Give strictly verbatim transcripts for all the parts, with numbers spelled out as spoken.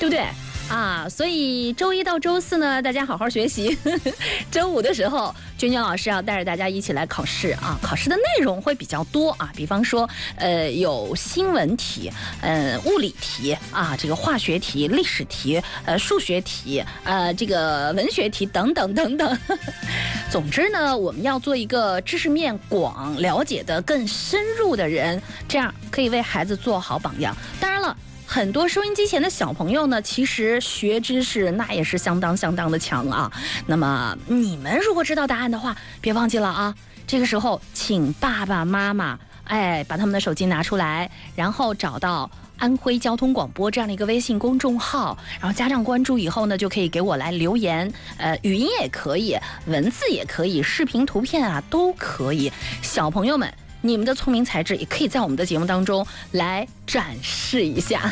对不对？啊，所以周一到周四呢，大家好好学习。周五的时候，娟娟老师要带着大家一起来考试啊。考试的内容会比较多啊，比方说，呃，有新闻题，呃，物理题啊，这个化学题、历史题，呃，数学题，呃，这个文学题等等等等。总之呢，我们要做一个知识面广、了解的更深入的人，这样可以为孩子做好榜样。当然了。很多收音机前的小朋友呢，其实学知识那也是相当相当的强啊。那么你们如果知道答案的话，别忘记了啊。这个时候，请爸爸妈妈哎把他们的手机拿出来，然后找到安徽交通广播这样的一个微信公众号，然后家长关注以后呢，就可以给我来留言，呃，语音也可以，文字也可以，视频、图片啊都可以。小朋友们。你们的聪明才智也可以在我们的节目当中来展示一下。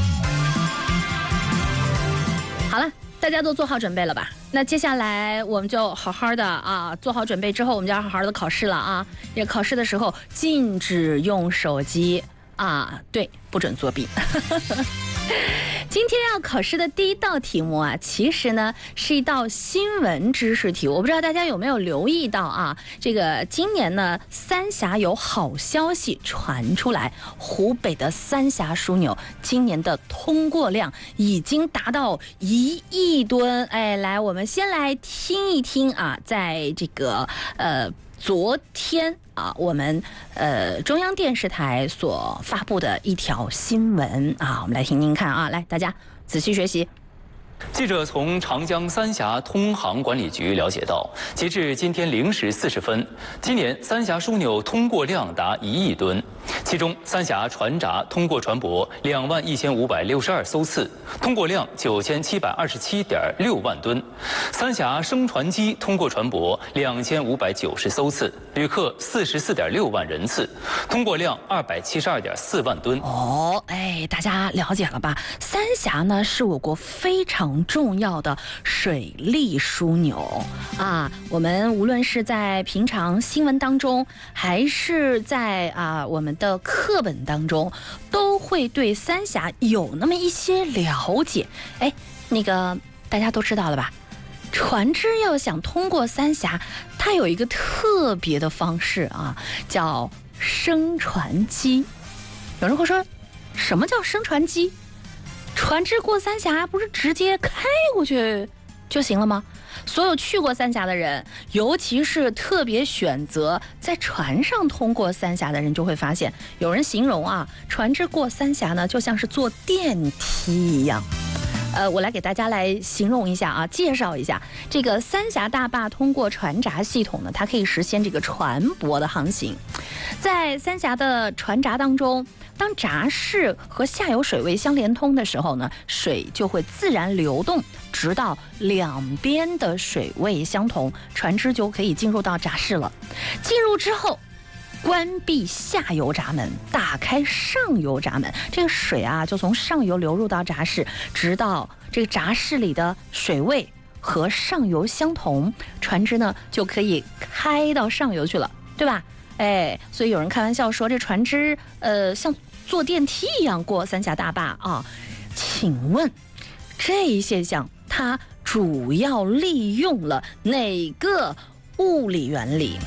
好了，大家都做好准备了吧？那接下来我们就好好的啊，做好准备之后，我们就要好好的考试了啊！也考试的时候禁止用手机啊，对，不准作弊。今天要考试的第一道题目啊，其实呢是一道新闻知识题。我不知道大家有没有留意到啊？这个今年呢，三峡有好消息传出来，湖北的三峡枢纽今年的通过量已经达到一亿吨。哎，来，我们先来听一听啊，在这个呃。昨天啊，我们呃中央电视台所发布的一条新闻啊，我们来听听看啊，来，大家仔细学习。 记者从长江三峡通航管理局了解到，截至今天零时四十分，今年三峡枢纽通过量达一亿吨，其中三峡船闸通过船舶两万一千五百六十二艘次，通过量九千七百二十七点六万吨；三峡升船机通过船舶两千五百九十艘次，旅客四十四点六万人次，通过量二百七十二点四万吨。 哦，哎，大家了解了吧？三峡呢是我国非常重要的水利枢纽啊，我们无论是在平常新闻当中，还是在啊我们的课本当中，都会对三峡有那么一些了解。哎，那个大家都知道了吧？船只要想通过三峡，它有一个特别的方式啊，叫升船机。有人会说，什么叫升船机？船只过三峡不是直接开过去就行了吗？所有去过三峡的人，尤其是特别选择在船上通过三峡的人，就会发现，有人形容啊，船只过三峡呢，就像是坐电梯一样。呃，我来给大家来形容一下啊，介绍一下这个三峡大坝通过船闸系统呢，它可以实现这个船舶的航行。在三峡的船闸当中，当闸室和下游水位相连通的时候呢，水就会自然流动，直到两边的水位相同，船只就可以进入到闸室了。进入之后，关闭下游闸门，打开上游闸门，这个水啊就从上游流入到闸室，直到这个闸室里的水位和上游相同，船只呢就可以开到上游去了，对吧？哎，所以有人开玩笑说，这船只呃像坐电梯一样过三峡大坝啊。请问这一现象它主要利用了哪个物理原理？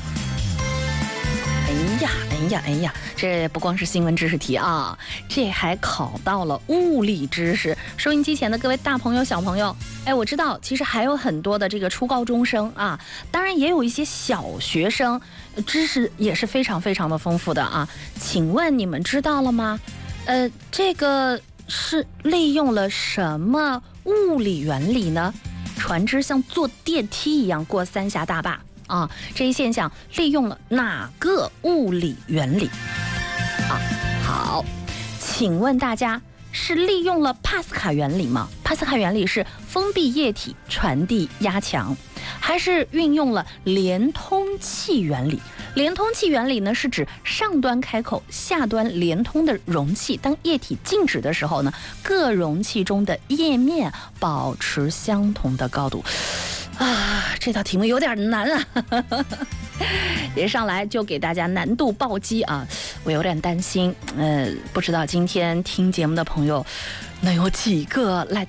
哎呀，哎呀，哎呀，这不光是新闻知识题啊，这还考到了物理知识。收音机前的各位大朋友、小朋友，哎，我知道，其实还有很多的这个初高中生啊，当然也有一些小学生，知识也是非常非常的丰富的啊。请问你们知道了吗？呃，这个是利用了什么物理原理呢？船只像坐电梯一样过三峡大坝。啊，这一现象利用了哪个物理原理？啊，好，请问大家是利用了帕斯卡原理吗？帕斯卡原理是封闭液体传递压强，还是运用了连通器原理？连通器原理呢，是指上端开口，下端连通的容器，当液体静止的时候呢，各容器中的液面保持相同的高度。啊，这道题目有点难啊！一上来就给大家难度暴击啊，我有点担心。呃，不知道今天听节目的朋友能有几个来